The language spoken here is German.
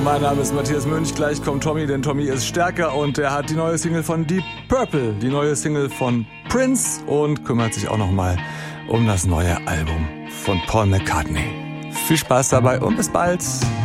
Mein Name ist Matthias Münch, gleich kommt Tommy, denn Tommy ist stärker und er hat die neue Single von Deep Purple, die neue Single von Prince und kümmert sich auch nochmal um das neue Album von Paul McCartney. Viel Spaß dabei und bis bald!